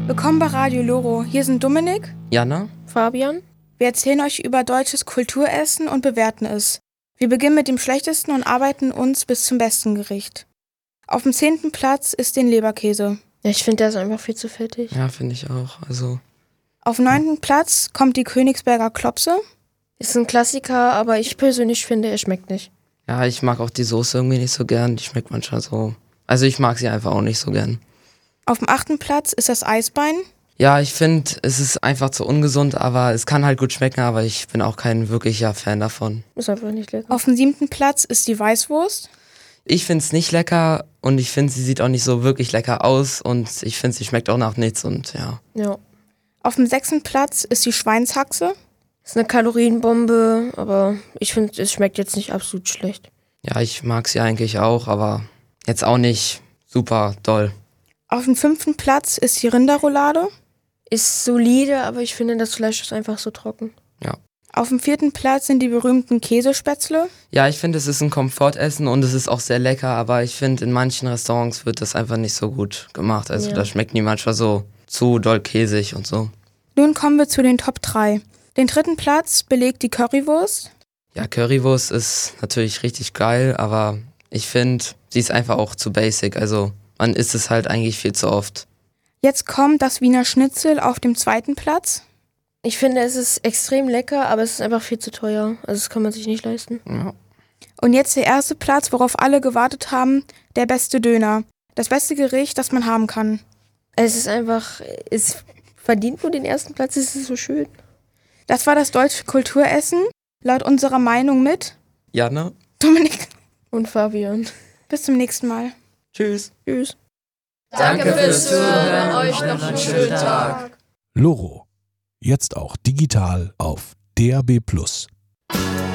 Willkommen bei Radio Loro. Hier sind Dominik, Jana, Fabian. Wir erzählen euch über deutsches Kulturessen und bewerten es. Wir beginnen mit dem schlechtesten und arbeiten uns bis zum besten Gericht. Auf dem 10. Platz ist den Leberkäse. Ja, ich finde, der ist einfach viel zu fettig. ja, finde ich auch. Also, Auf dem 9. Platz kommt die Königsberger Klopse. Ist ein Klassiker, aber ich persönlich finde, er schmeckt nicht. ja, ich mag auch die Soße irgendwie nicht so gern. Die schmeckt manchmal so. Also, ich mag sie einfach auch nicht so gern. Auf dem 8. Platz ist das Eisbein. Ja, ich finde, es ist einfach zu ungesund, aber es kann halt gut schmecken, aber ich bin auch kein wirklicher Fan davon. Ist einfach nicht lecker. Auf dem 7. Platz ist die Weißwurst. Ich finde es nicht lecker und ich finde, sie sieht auch nicht so wirklich lecker aus und ich finde, sie schmeckt auch nach nichts und ja. Ja. Auf dem 6. Platz ist die Schweinshaxe. Ist eine Kalorienbombe, aber ich finde, es schmeckt jetzt nicht absolut schlecht. Ja, ich mag sie eigentlich auch, aber jetzt auch nicht super doll. Auf dem 5. Platz ist die Rinderroulade. Ist solide, aber ich finde, das Fleisch ist einfach so trocken. Auf dem 4. Platz sind die berühmten Käsespätzle. Ja, ich finde, es ist ein Komfortessen und es ist auch sehr lecker, aber ich finde, in manchen Restaurants wird das einfach nicht so gut gemacht. Also Ja. da schmeckt die manchmal so zu doll käsig und so. Nun kommen wir zu den Top 3. Den 3. Platz belegt die Currywurst. Ja, Currywurst ist natürlich richtig geil, aber ich finde, sie ist einfach auch zu basic. Also man isst es halt eigentlich viel zu oft. Jetzt kommt das Wiener Schnitzel auf dem 2. Platz. Ich finde, es ist extrem lecker, aber es ist einfach viel zu teuer. Also das kann man sich nicht leisten. Ja. Und jetzt der 1. Platz, worauf alle gewartet haben, der beste Döner. Das beste Gericht, das man haben kann. Es ist einfach, es verdient nur den 1. Platz, es ist so schön. Das war das deutsche Kulturessen, laut unserer Meinung mit Jana, Dominik. Und Fabian. Bis zum nächsten Mal. tschüss. Tschüss. Danke fürs Zuhören, euch noch einen schönen Tag. Loro. Jetzt auch digital auf DAB+.